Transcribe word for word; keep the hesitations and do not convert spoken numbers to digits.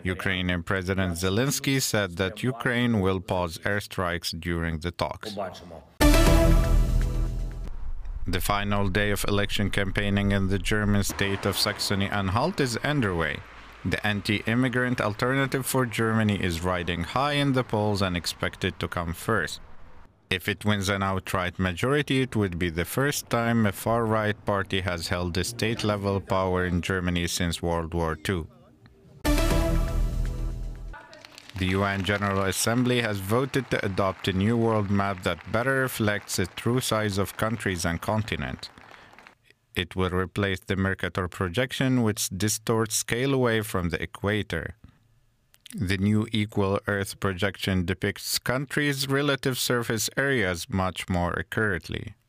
Ukrainian President Zelensky said that Ukraine will pause airstrikes during the talks. The final day of election campaigning in the German state of Saxony-Anhalt is underway. The anti-immigrant Alternative for Germany is riding high in the polls and expected to come first. If it wins an outright majority, it would be the first time a far-right party has held a state-level power in Germany since World War Two. The U N General Assembly has voted to adopt a new world map that better reflects the true size of countries and continents. It will replace the Mercator projection, which distorts scale away from the equator. The new Equal Earth projection depicts countries' relative surface areas much more accurately.